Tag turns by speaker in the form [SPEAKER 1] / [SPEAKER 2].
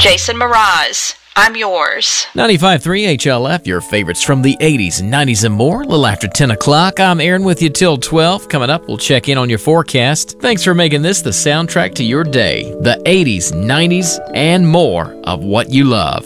[SPEAKER 1] Jason Mraz, I'm yours.
[SPEAKER 2] 95.3 HLF, your favorites from the 80s and 90s and more. A little after 10 o'clock. I'm Aaron with you till 12. Coming up, we'll check in on your forecast. Thanks for making this the soundtrack to your day. The 80s, 90s, and more of what you love.